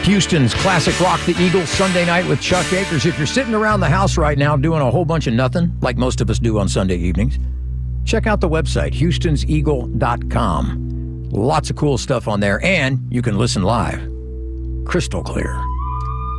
Houston's classic rock, the Eagles, Sunday night with Chuck Akers. If you're sitting around the house right now doing a whole bunch of nothing, like most of us do on Sunday evenings, check out the website, Houston'sEagle.com. Lots of cool stuff on there, and you can listen live. Crystal clear.